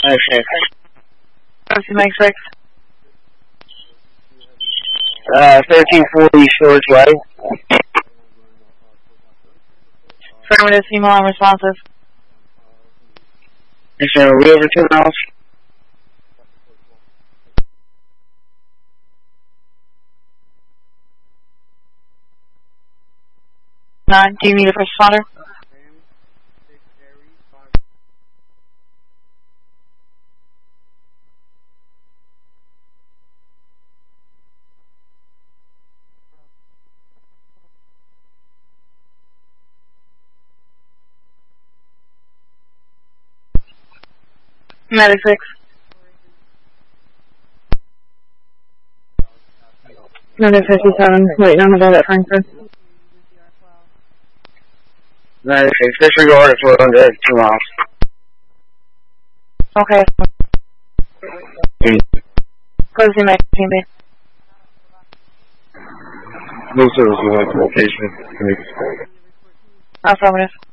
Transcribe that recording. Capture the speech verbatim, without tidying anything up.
Okay. Cozy Mike six. Uh, thirteen forty Storage Way. Affirmative, female unresponsive. Yes, sir. Are we over two miles? Nine. Do you need a first responder? Medic six. Medic fifty-seven. Waiting on the guy at Frankfurt. Okay. Disregard if we're under two miles. Okay. Mm. Cozy Mike team B. No service location. Affirmative.